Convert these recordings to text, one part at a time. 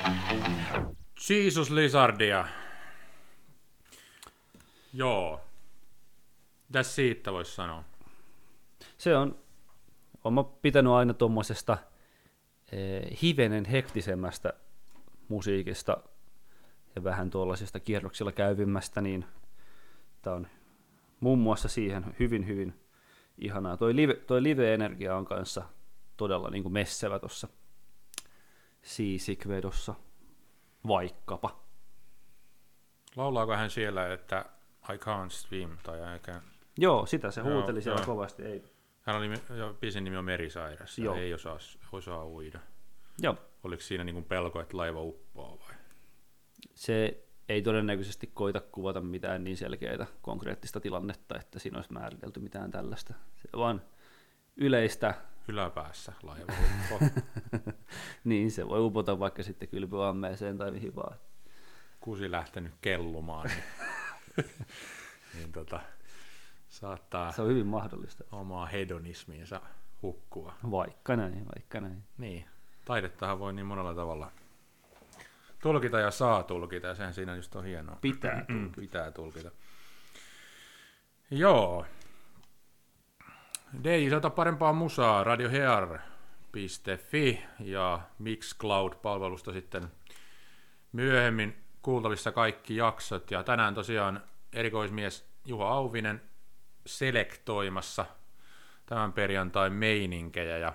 Jesus Lizardia. Joo. Mitäs siitä voisi sanoa? Se on mä pitänyt aina tuommoisesta hivenen hektisemmästä musiikista ja vähän tuollaisesta kierroksilla käyvimmästä, niin tää on muun muassa siihen hyvin ihanaa. Toi live-energia on kanssa todella niin kuin messevä tuossa Seasick-vedossa vaikkapa. Laulaako hän siellä, että I can't swim tai eikä... Joo, sitä se huuteli siellä kovasti. Ei. Hän oli, biisin nimi on Merisairas, ei osaa uida. Joo. Oliko siinä niin kuin pelko, että laiva uppoaa vai? Se ei todennäköisesti koita kuvata mitään niin selkeää konkreettista tilannetta, että siinä olisi määritelty mitään tällaista. Se vaan yleistä... Yläpäässä laiva uppoaa. Niin, se voi upota vaikka sitten kylpyammeeseen tai mihin vaan. Kusi lähtenyt kellumaan, niin saattaa se on hyvin mahdollista. Omaa hedonismiinsa hukkua. Vaikka näin. Niin, taidettahan voi niin monella tavalla tulkita ja saa tulkita, ja sehän siinä just on hienoa. Pitää tulkita. Joo. DJ soita parempaa musaa, radiohear.fi ja Mixcloud-palvelusta sitten myöhemmin kuultavissa kaikki jaksot, ja tänään tosiaan erikoismies Juha Auvinen selektoimassa tämän perjantain meininkejä,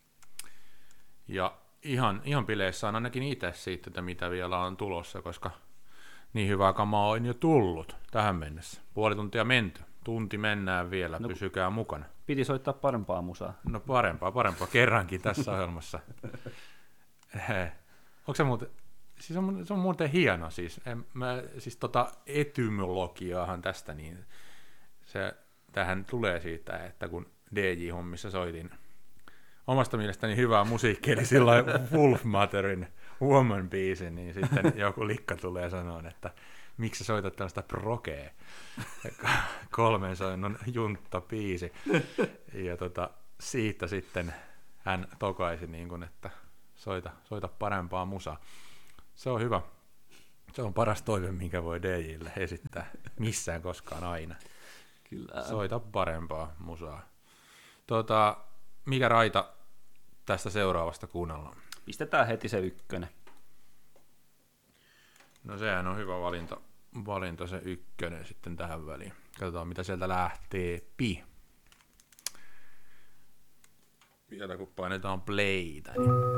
ja ihan bileissä on ainakin itse siitä, että mitä vielä on tulossa, koska niin hyvää kamaa on jo tullut tähän mennessä. Puoli tuntia menty, tunti mennään vielä, pysykää mukana. Piti soittaa parempaa musaa. No parempaa kerrankin tässä ohjelmassa. Onko se muuten... Siis se on muuten hieno, siis etymologiaahan tästä, niin tähän tulee siitä, että kun DJ-hommissa soitin omasta mielestäni hyvää musiikkia, eli silloin Wolf Motherin Woman-biisin, niin sitten joku likka tulee sanoa, että miksi sä soitat tällaista prokea, 3 soinnon juntta-biisi, ja siitä sitten hän tokaisi, niin kuin, että soita parempaa musaa. Se on hyvä. Se on paras toive, minkä voi DJille esittää missään koskaan aina. Kyllä. Soita parempaa musaa. Mikä raita tästä seuraavasta kuunnellaan? Pistetään heti se 1. No sehän on hyvä valinta se 1 sitten tähän väliin. Katsotaan mitä sieltä lähtee. Vielä kun painetaan playtä, niin...